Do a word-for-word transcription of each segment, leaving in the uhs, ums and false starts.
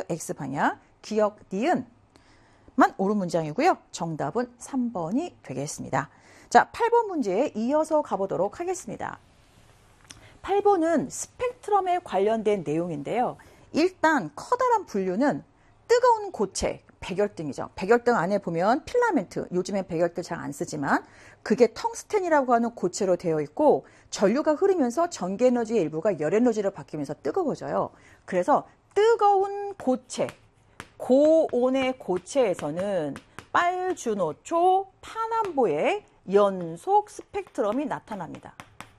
X방향, 기역, 니은 만 옳은 문장이고요. 정답은 삼 번이 되겠습니다. 자, 팔 번 문제에 이어서 가보도록 하겠습니다. 팔 번은 스펙트럼에 관련된 내용인데요. 일단 커다란 분류는 뜨거운 고체, 백열등이죠. 백열등 안에 보면 필라멘트, 요즘엔 백열등 잘 안 쓰지만 그게 텅스텐이라고 하는 고체로 되어 있고 전류가 흐르면서 전기에너지의 일부가 열에너지로 바뀌면서 뜨거워져요. 그래서 뜨거운 고체, 고온의 고체에서는 빨주노초 파남보의 연속 스펙트럼이 나타납니다.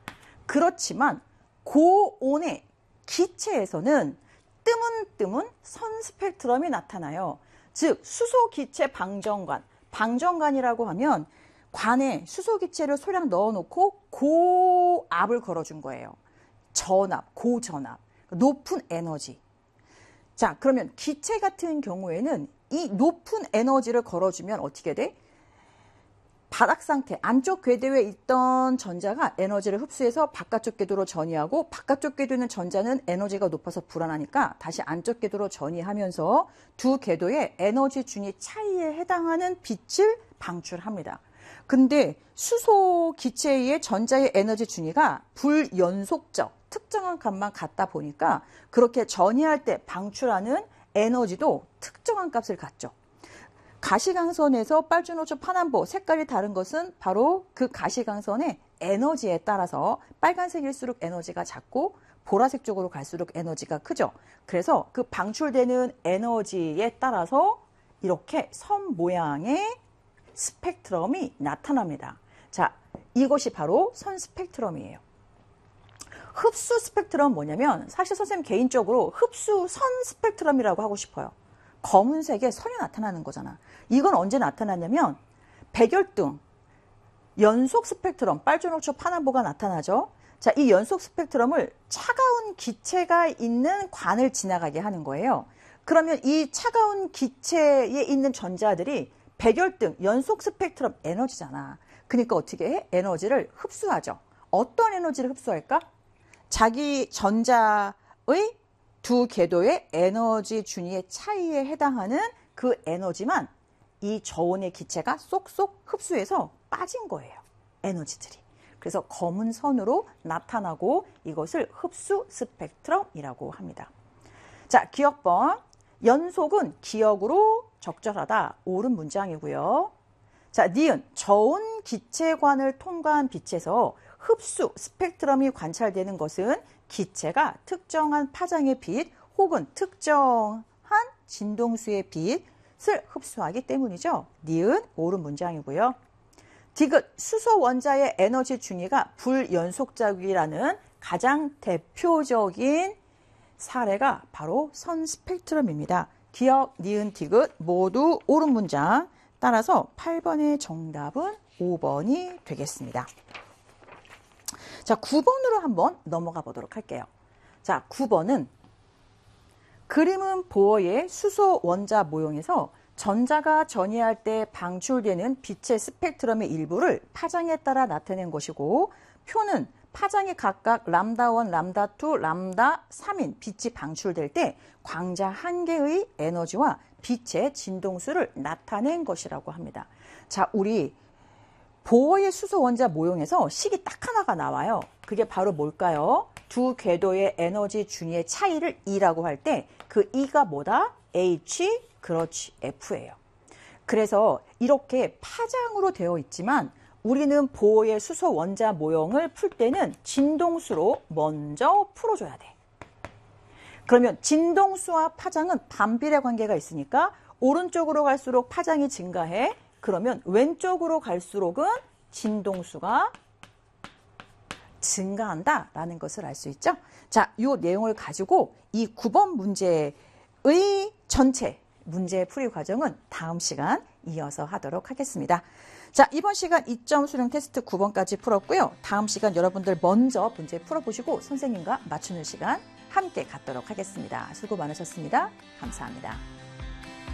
그렇지만 고온의 기체에서는 뜨문뜨문 선 스펙트럼이 나타나요. 즉 수소기체 방정관, 방정관이라고 하면 관에 수소기체를 소량 넣어놓고 고압을 걸어준 거예요. 전압, 고전압, 높은 에너지. 자, 그러면 기체 같은 경우에는 이 높은 에너지를 걸어주면 어떻게 돼? 바닥 상태, 안쪽 궤도에 있던 전자가 에너지를 흡수해서 바깥쪽 궤도로 전이하고 바깥쪽 궤도에 있는 전자는 에너지가 높아서 불안하니까 다시 안쪽 궤도로 전이하면서 두 궤도의 에너지 준위 차이에 해당하는 빛을 방출합니다. 근데 수소 기체의 전자의 에너지 준위가 불연속적, 특정한 값만 갖다 보니까 그렇게 전이할 때 방출하는 에너지도 특정한 값을 갖죠. 가시광선에서 빨주노초 파남보 색깔이 다른 것은 바로 그 가시광선의 에너지에 따라서 빨간색일수록 에너지가 작고 보라색 쪽으로 갈수록 에너지가 크죠. 그래서 그 방출되는 에너지에 따라서 이렇게 선 모양의 스펙트럼이 나타납니다. 자, 이것이 바로 선 스펙트럼이에요. 흡수 스펙트럼 뭐냐면 사실 선생님 개인적으로 흡수 선 스펙트럼이라고 하고 싶어요. 검은색에 선이 나타나는 거잖아. 이건 언제 나타나냐면 백열등, 연속 스펙트럼, 빨주노초 파남보가 나타나죠. 자, 이 연속 스펙트럼을 차가운 기체가 있는 관을 지나가게 하는 거예요. 그러면 이 차가운 기체에 있는 전자들이 백열등, 연속 스펙트럼 에너지잖아. 그러니까 어떻게 해? 에너지를 흡수하죠. 어떤 에너지를 흡수할까? 자기 전자의 두 궤도의 에너지 준위의 차이에 해당하는 그 에너지만 이 저온의 기체가 쏙쏙 흡수해서 빠진 거예요. 에너지들이. 그래서 검은 선으로 나타나고 이것을 흡수 스펙트럼이라고 합니다. 자, 기억번. 연속은 기역으로 적절하다. 옳은 문장이고요. 자, 니은. 저온 기체관을 통과한 빛에서 흡수 스펙트럼이 관찰되는 것은 기체가 특정한 파장의 빛 혹은 특정한 진동수의 빛을 흡수하기 때문이죠. 니은 옳은 문장이고요. 디귿 수소 원자의 에너지 준위가 불연속적이라는 가장 대표적인 사례가 바로 선 스펙트럼입니다. 기역, 니은, 디귿 모두 옳은 문장. 따라서 팔 번의 정답은 오 번이 되겠습니다. 자, 구 번으로 한번 넘어가 보도록 할게요. 자, 구 번은 그림은 보어의 수소 원자 모형에서 전자가 전이할 때 방출되는 빛의 스펙트럼의 일부를 파장에 따라 나타낸 것이고 표는 파장이 각각 람다 일, 람다 이, 람다 삼인 빛이 방출될 때 광자 한 개의 에너지와 빛의 진동수를 나타낸 것이라고 합니다. 자, 우리 보어의 수소 원자 모형에서 식이 딱 하나가 나와요. 그게 바로 뭘까요? 두 궤도의 에너지 준위의 차이를 E라고 할 때 그 E가 뭐다? H, 그렇지, F예요. 그래서 이렇게 파장으로 되어 있지만 우리는 보어의 수소 원자 모형을 풀 때는 진동수로 먼저 풀어줘야 돼. 그러면 진동수와 파장은 반비례 관계가 있으니까 오른쪽으로 갈수록 파장이 증가해. 그러면 왼쪽으로 갈수록은 진동수가 증가한다라는 것을 알 수 있죠. 자, 이 내용을 가지고 이 구 번 문제의 전체 문제 풀이 과정은 다음 시간 이어서 하도록 하겠습니다. 자, 이번 시간 이 점 수능 테스트 구 번까지 풀었고요. 다음 시간 여러분들 먼저 문제 풀어보시고 선생님과 맞추는 시간 함께 갖도록 하겠습니다. 수고 많으셨습니다. 감사합니다.